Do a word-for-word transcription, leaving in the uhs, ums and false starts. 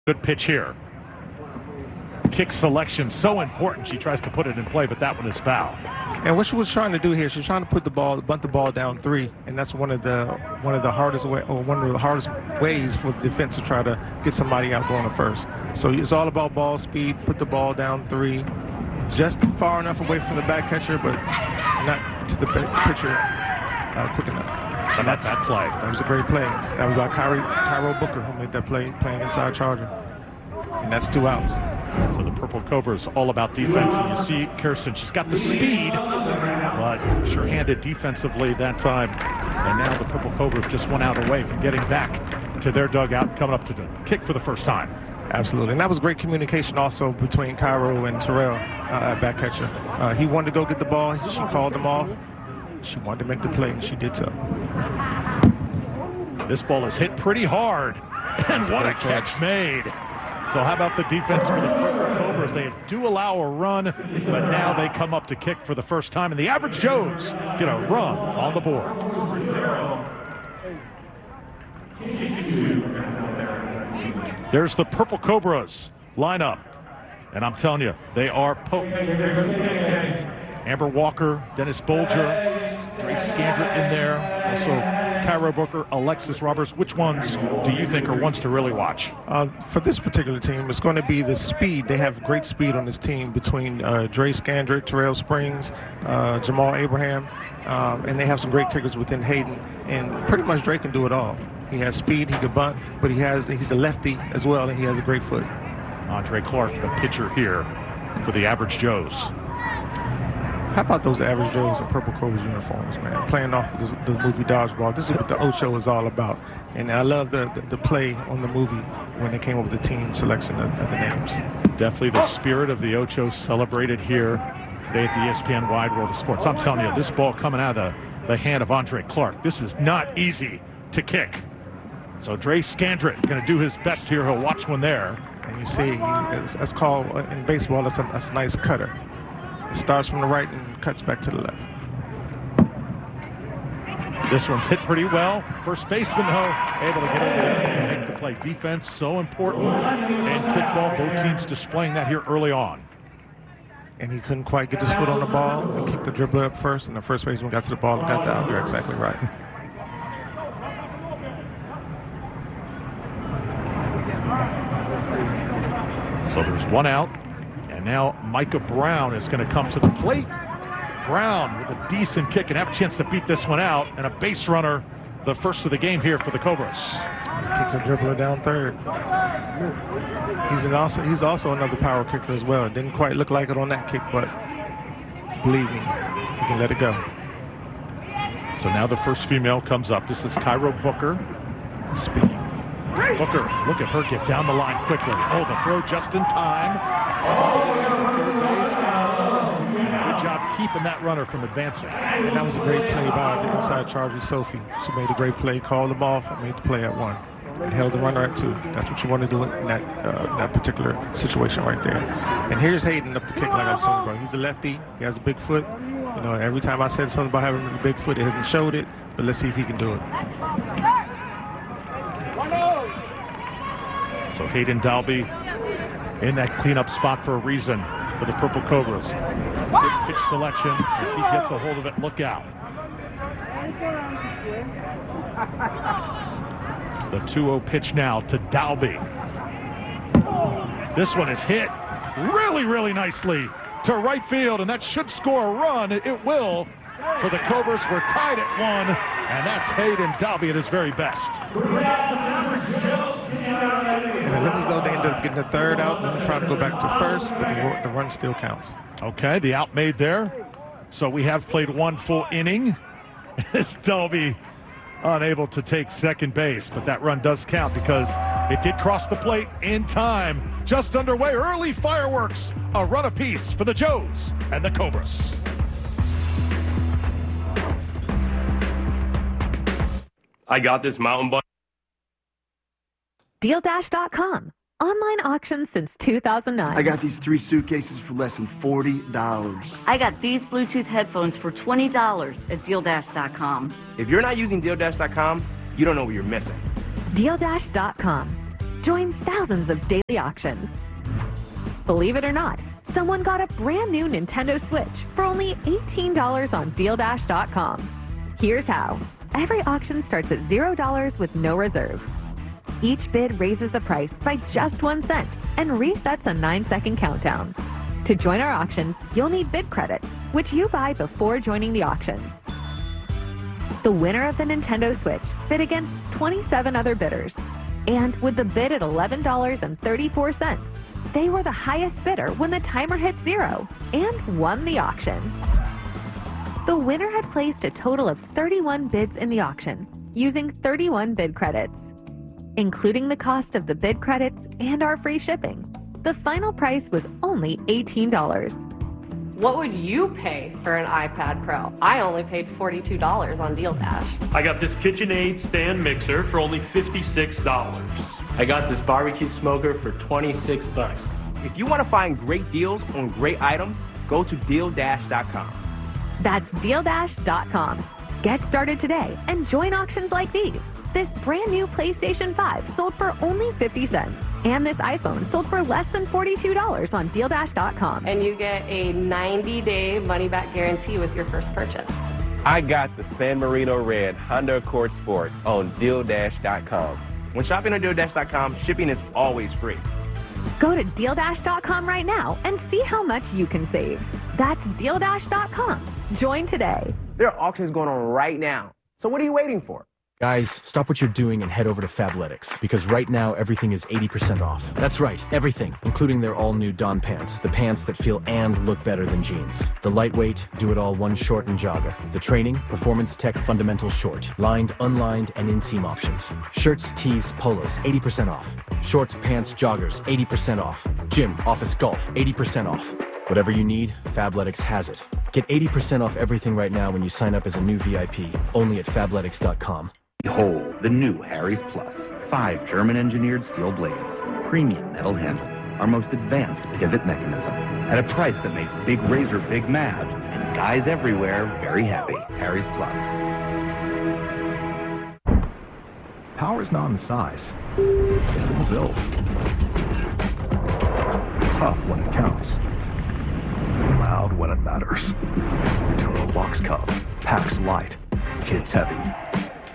Good pitch here. Kick selection so important. She tries to put it in play, but that one is foul. And what she was trying to do here, she was trying to put the ball, bunt the ball down three, and that's one of the one of the hardest way, or one of the hardest ways for the defense to try to get somebody out going to first. So it's all about ball speed. Put the ball down three, just far enough away from the back catcher, but not to the pitcher uh, quick enough. And that's that play. That was a great play. That was by Kyrie, Cairo Booker, who made that play, playing inside Charger. And that's two outs. So the Purple Cobras all about defense. And you see Kirsten, she's got the speed, but sure-handed defensively that time. And now the Purple Cobras just one out away from getting back to their dugout, coming up to the kick for the first time. Absolutely. And that was great communication also between Cairo and Terrell uh, at back catcher. Uh, he wanted to go get the ball. She called him off. She wanted to make the play, and she did so. This ball is hit pretty hard. And what a catch made. So how about the defense for the Purple Cobras? They do allow a run, but now they come up to kick for the first time, and the Average Joes get a run on the board. There's the Purple Cobras lineup, and I'm telling you, they are potent. Amber Walker, Dennis Bolger, Grace Scandrett in there, also Cairo Booker, Alexis Roberts. Which ones do you think are ones to really watch? Uh, for this particular team, it's going to be the speed. They have great speed on this team between uh, Dre Scandrett, Terrell Springs, uh, Jamal Abraham, um, and they have some great kickers within Hayden. And pretty much Dre can do it all. He has speed, he can bunt, but he has he's a lefty as well, and he has a great foot. Andre Clark, the pitcher here for the Average Joes. How about those Average Joes in Purple Cobras uniforms, man? Playing off the, the movie Dodgeball. This is what the Ocho is all about. And I love the, the, the play on the movie when they came up with the team selection of, of the names. Definitely the spirit of the Ocho celebrated here today at the E S P N Wide World of Sports. I'm telling you, this ball coming out of the, the hand of Andre Clark, this is not easy to kick. So Dre Scandrett going to do his best here. He'll watch one there. And you see, he, that's called, in baseball, that's a, that's a nice cutter. It starts from the right and cuts back to the left. This one's hit pretty well. First baseman, though, able to get over there and make the play. Defense, so important. And kickball, both teams displaying that here early on. And he couldn't quite get his foot on the ball and kicked the dribbler up first, and the first baseman got to the ball and got down. You're exactly right. So there's one out. And now Micah Brown is going to come to the plate. Brown with a decent kick and have a chance to beat this one out. And a base runner, the first of the game here for the Cobras. Kicked the dribbler down third. He's an also he's also another power kicker as well. It didn't quite look like it on that kick, but believe me, he can let it go. So now the first female comes up. This is Cairo Booker. Speed. Booker, look at her get down the line quickly. Oh, the throw just in time. Good job keeping that runner from advancing. And that was a great play by the inside charger, Sophie. She made a great play, called them off, and made the play at one. And held the runner at two. That's what you want to do in that uh, that particular situation right there. And here's Hayden up the kick, like I was talking about. He's a lefty. He has a big foot. You know, every time I said something about having a big foot, it hasn't showed it. But let's see if he can do it. So Hayden Dalby in that cleanup spot for a reason for the Purple Cobras. Good pitch selection. If he gets a hold of it, look out. The two oh pitch now to Dalby. This one is hit really, really nicely to right field, and that should score a run. It will. For the Cobras, we're tied at one, and that's Hayden Dalby at his very best. And it looks as though they ended up getting the third out and trying to go back to first, but the, the run still counts. Okay, the out made there. So we have played one full inning. It's Dalby unable to take second base, but that run does count because it did cross the plate in time. Just underway, early fireworks, a run apiece for the Joes and the Cobras. I got this mountain bike. Deal Dash dot com. Online auction since two thousand nine. I got these three suitcases for less than forty dollars. I got these Bluetooth headphones for twenty dollars at Deal Dash dot com. If you're not using Deal Dash dot com, you don't know what you're missing. Deal Dash dot com. Join thousands of daily auctions. Believe it or not, someone got a brand new Nintendo Switch for only eighteen dollars on deal dash dot com. Here's how. Every auction starts at zero dollars with no reserve. Each bid raises the price by just one cent and resets a nine second countdown. To join our auctions, you'll need bid credits, which you buy before joining the auctions. The winner of the Nintendo Switch bid against twenty-seven other bidders. And with the bid at eleven dollars and thirty-four cents, they were the highest bidder when the timer hit zero and won the auction. The winner had placed a total of thirty-one bids in the auction, using thirty-one bid credits. Including the cost of the bid credits and our free shipping, the final price was only eighteen dollars. What would you pay for an iPad Pro? I only paid forty-two dollars on Deal Dash. I got this KitchenAid stand mixer for only fifty-six dollars. I got this barbecue smoker for twenty-six bucks. If you want to find great deals on great items, go to deal dash dot com. That's deal dash dot com. Get started today and join auctions like these. This brand new PlayStation five sold for only fifty cents. And this iPhone sold for less than forty-two dollars on deal dash dot com. And you get a ninety day money back guarantee with your first purchase. I got the San Marino Red Honda Accord Sport on deal dash dot com. When shopping on deal dash dot com, shipping is always free. Go to deal dash dot com right now and see how much you can save. That's deal dash dot com. Join today. There are auctions going on right now. So what are you waiting for? Guys, stop what you're doing and head over to Fabletics, because right now everything is eighty percent off. That's right, everything, including their all-new Dawn pants, the pants that feel and look better than jeans. The lightweight, do-it-all one short and jogger. The training, performance tech fundamental short, lined, unlined, and inseam options. Shirts, tees, polos, eighty percent off. Shorts, pants, joggers, eighty percent off. Gym, office, golf, eighty percent off. Whatever you need, Fabletics has it. Get eighty percent off everything right now when you sign up as a new V I P, only at fabletics dot com. Behold, the new Harry's Plus. Five German-engineered steel blades, premium metal handle, our most advanced pivot mechanism, at a price that makes Big Razor big mad, and guys everywhere very happy. Harry's Plus. Power is not in the size. It's in the build. Tough when it counts. Loud when it matters. Toro Box Cub. Packs light. Kids heavy.